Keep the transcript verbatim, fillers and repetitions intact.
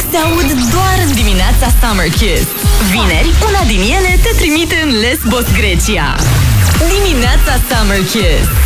se aud doar în dimineața Summer Kiss. Vineri, una din ele te trimite în Lesbos, Grecia. Dimineața Summer Kiss.